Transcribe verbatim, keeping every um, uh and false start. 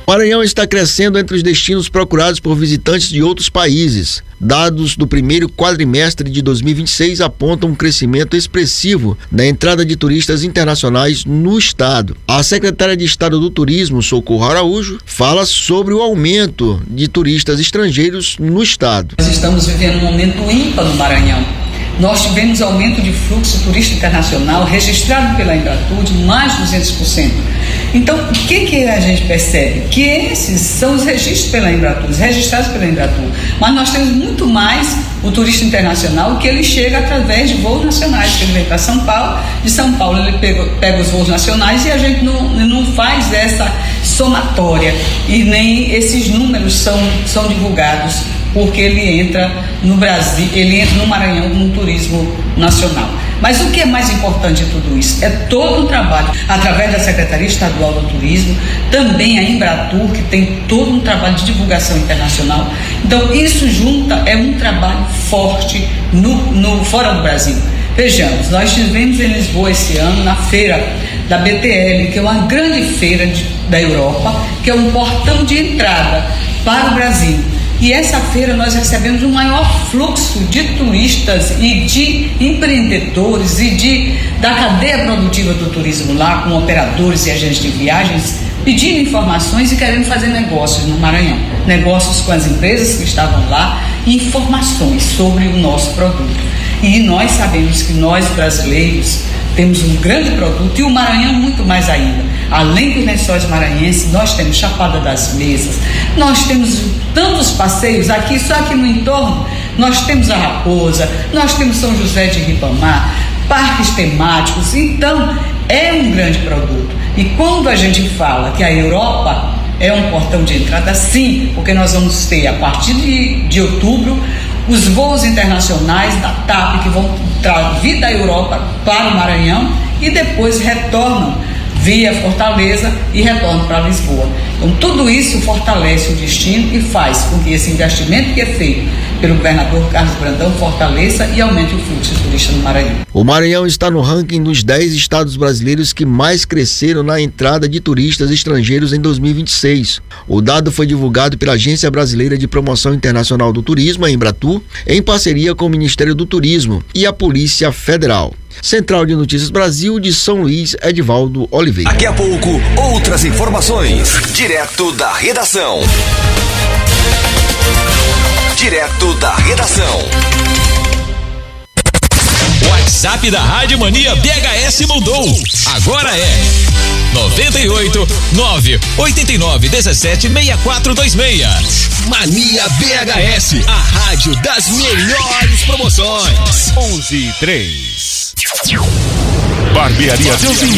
Maranhão está crescendo entre os destinos procurados por visitantes de outros países. Dados do primeiro quadrimestre de dois mil e vinte e seis apontam um crescimento expressivo na entrada de turistas internacionais no estado. A secretária de Estado do Turismo, Socorro Araújo, fala sobre o aumento de turistas estrangeiros no estado. Nós estamos vivendo um momento ímpar no Maranhão. Nós tivemos aumento de fluxo turístico internacional registrado pela Embratur de mais de duzentos por cento. Então, o que, que a gente percebe? Que esses são os registros pela Embratur, registrados pela Embratur. Mas nós temos muito mais o turista internacional, que ele chega através de voos nacionais, que ele vem para São Paulo, de São Paulo ele pega, pega os voos nacionais e a gente não, não faz essa somatória e nem esses números são, são divulgados, porque ele entra no Brasil, ele entra no Maranhão no turismo nacional. Mas o que é mais importante de tudo isso? É todo um trabalho, através da Secretaria Estadual do Turismo, também a Embratur, que tem todo um trabalho de divulgação internacional. Então, isso junta, é um trabalho forte no, no, fora do Brasil. Vejamos, nós estivemos em Lisboa esse ano, na feira da B T L, que é uma grande feira de, da Europa, que é um portão de entrada para o Brasil. E essa feira nós recebemos um maior fluxo de turistas e de empreendedores e de, da cadeia produtiva do turismo lá, com operadores e agentes de viagens, pedindo informações e querendo fazer negócios no Maranhão. Negócios com as empresas que estavam lá e informações sobre o nosso produto. E nós sabemos que nós, brasileiros, temos um grande produto e o Maranhão muito mais ainda. Além dos Lençóis Maranhenses, nós temos Chapada das Mesas, nós temos tantos passeios aqui, só aqui no entorno, nós temos a Raposa, nós temos São José de Ribamar, parques temáticos, então é um grande produto. E quando a gente fala que a Europa é um portão de entrada, sim, porque nós vamos ter a partir de, de outubro os voos internacionais da TAP que vão vir da Europa para o Maranhão e depois retornam via Fortaleza e retornam para Lisboa. Então tudo isso fortalece o destino e faz com que esse investimento que é feito pelo governador Carlos Brandão fortaleça e aumente o fluxo de turistas no Maranhão. O Maranhão está no ranking dos dez estados brasileiros que mais cresceram na entrada de turistas estrangeiros em dois mil e vinte e seis. O dado foi divulgado pela Agência Brasileira de Promoção Internacional do Turismo, a Embratur, em parceria com o Ministério do Turismo e a Polícia Federal. Central de Notícias Brasil, de São Luís, Edivaldo Oliveira. Daqui a pouco, outras informações, direto da redação. Direto da redação. O WhatsApp da Rádio Mania B H S mudou. Agora é nove oito nove oito nove um sete seis quatro dois seis. Mania B H S, a rádio das melhores promoções. onze e três. Barbearia Deusinho.